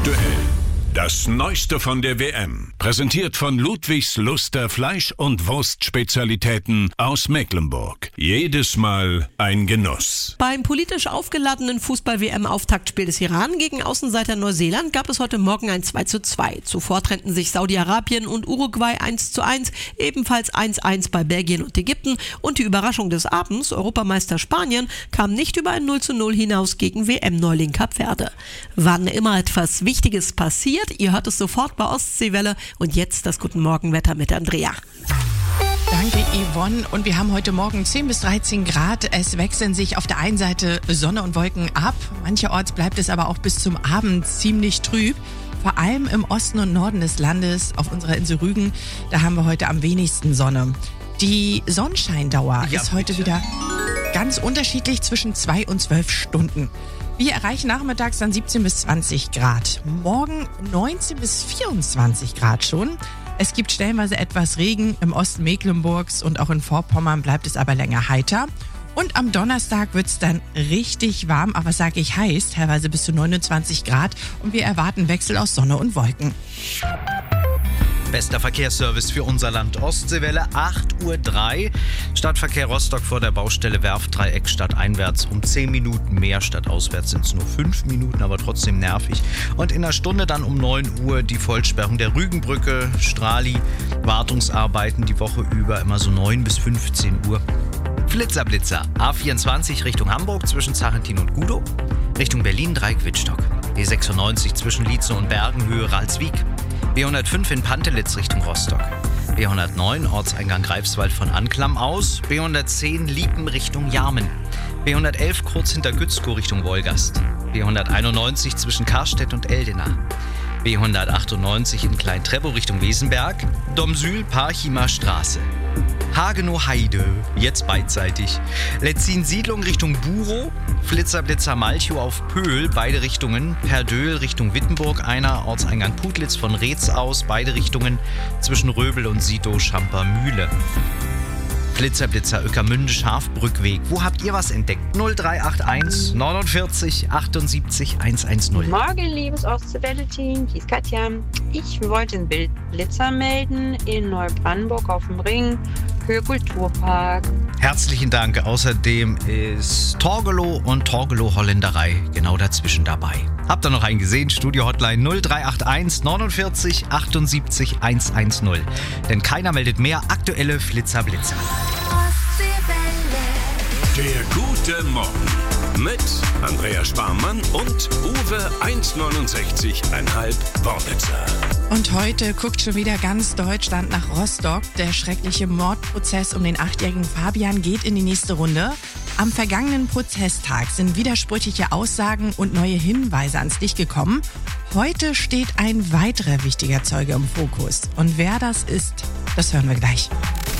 Aktuell. Das Neueste von der WM. Präsentiert von Ludwigs Luster Fleisch- und Wurstspezialitäten aus Mecklenburg. Jedes Mal ein Genuss. Beim politisch aufgeladenen Fußball-WM-Auftaktspiel des Iran gegen Außenseiter Neuseeland gab es heute Morgen ein 2:2. Zuvor trennten sich Saudi-Arabien und Uruguay 1:1, ebenfalls 1:1 bei Belgien und Ägypten. Und die Überraschung des Abends, Europameister Spanien, kam nicht über ein 0:0 hinaus gegen WM-Neuling Kap Verde. Wann immer etwas Wichtiges passiert, ihr hört es sofort bei Ostseewelle. Und jetzt das Guten Morgen-Wetter mit Andrea. Danke, Yvonne. Und wir haben heute Morgen 10 bis 13 Grad. Es wechseln sich auf der einen Seite Sonne und Wolken ab. Mancherorts bleibt es aber auch bis zum Abend ziemlich trüb. Vor allem im Osten und Norden des Landes, auf unserer Insel Rügen, da haben wir heute am wenigsten Sonne. Die Sonnenscheindauer ist heute wieder ganz unterschiedlich zwischen 2 und 12 Stunden. Wir erreichen nachmittags dann 17 bis 20 Grad. Morgen 19 bis 24 Grad schon. Es gibt stellenweise etwas Regen im Osten Mecklenburgs und auch in Vorpommern bleibt es aber länger heiter. Und am Donnerstag wird es dann richtig warm, aber sage ich heiß, teilweise bis zu 29 Grad. Und wir erwarten Wechsel aus Sonne und Wolken. Bester Verkehrsservice für unser Land. Ostseewelle 8:03 Uhr. Stadtverkehr Rostock vor der Baustelle Werftdreieck stadteinwärts um 10 Minuten mehr. Stadtauswärts sind es nur 5 Minuten, aber trotzdem nervig. Und in einer Stunde dann um 9 Uhr die Vollsperrung der Rügenbrücke, Strali, Wartungsarbeiten die Woche über immer so 9 bis 15 Uhr. Flitzer. A24 Richtung Hamburg zwischen Zachentin und Gudow. Richtung Berlin Dreieck-Wittstock. B96 zwischen Lietze und Bergen Höhe Ralswiek. B105 in Pantelitz Richtung Rostock. B109 Ortseingang Greifswald von Anklam aus. B110 Liepen Richtung Jarmen. B111 kurz hinter Gützkow Richtung Wolgast. B191 zwischen Karstedt und Eldena. B198 in Klein-Treppow Richtung Wesenberg. Domsül Parchimer Straße. Hagenow Heide, jetzt beidseitig. Letzin Siedlung Richtung Burow. Flitzer Malchow auf Pöhl, beide Richtungen. Perdöhl Richtung Wittenburg, einer. Ortseingang Putlitz von Reetz aus, beide Richtungen. Zwischen Röbel und Sito-Schamper-Mühle. Flitzer Ueckermünde Schafbrückweg. Wo habt ihr was entdeckt? 0381 49 78 110. Morgen, liebes Ostseewelle-Team. Hier ist Katja. Ich wollte einen Blitzer melden in Neubrandenburg auf dem Ring. Höhe Kulturpark. Herzlichen Dank. Außerdem ist Torgelow und Torgelow Holländerei genau dazwischen dabei. Habt ihr noch einen gesehen? Studio Hotline 0381 49 78 110. Denn keiner meldet mehr aktuelle Flitzer. Der Gute Morgen mit Andrea Sparmann und Uwe 1,69,5 Worbitzer. Und heute guckt schon wieder ganz Deutschland nach Rostock. Der schreckliche Mordprozess um den 8-jährigen Fabian geht in die nächste Runde. Am vergangenen Prozesstag sind widersprüchliche Aussagen und neue Hinweise ans Licht gekommen. Heute steht ein weiterer wichtiger Zeuge im Fokus. Und wer das ist, das hören wir gleich.